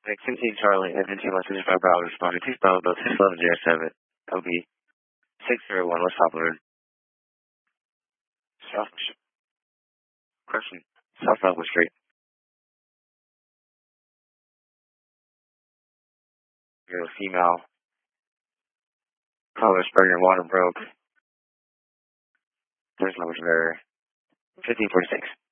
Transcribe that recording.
Like 15 Charlie and 15 165 Bravo responding. Please Bravo Bill 611 JR7. That would be 601 West Top Road. South. Question. South Southwest Street. You're a female. Color Spurgeon, water broke. There's no much there. 1546.